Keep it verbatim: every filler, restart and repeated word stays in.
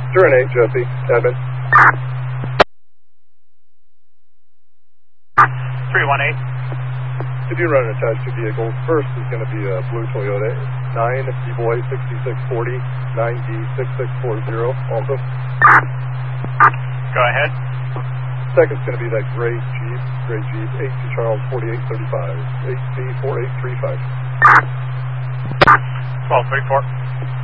Turn eight, Jesse. Admin. three one eight. If you run an attached two vehicles, first is going to be a blue Toyota nine D-Boy sixty-six forty, nine D sixty-six forty also. Go ahead. Second's going to be that gray Jeep, gray Jeep, eight C Charles forty-eight thirty-five, eight C forty-eight thirty-five. twelve thirty-four.